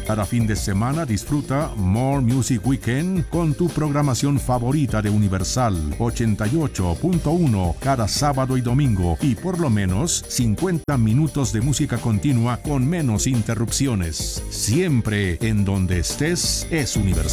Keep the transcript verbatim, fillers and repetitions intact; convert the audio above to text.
Cada fin de semana disfruta More Music Weekend con tu programación favorita de Universal ochenta y ocho punto uno cada sábado y domingo y por lo menos cincuenta minutos de música continua con menos interrupciones. Siempre en donde estés es Universal.